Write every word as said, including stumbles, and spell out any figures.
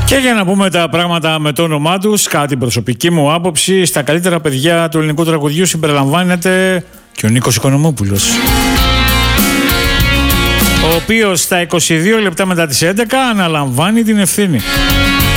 Και για να πούμε τα πράγματα με το όνομά τους, κατά την προσωπική μου άποψη, στα καλύτερα παιδιά του ελληνικού τραγουδιού συμπεριλαμβάνεται και ο Νίκος Οικονομόπουλος, ο οποίος στα είκοσι δύο λεπτά μετά τις έντεκα αναλαμβάνει την ευθύνη.